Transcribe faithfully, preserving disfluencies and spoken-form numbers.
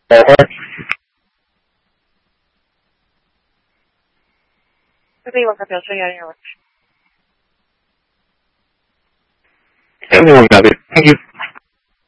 Uh-huh. Anyone copy? I'll show you how to your lunch. Everyone copy. Thank you.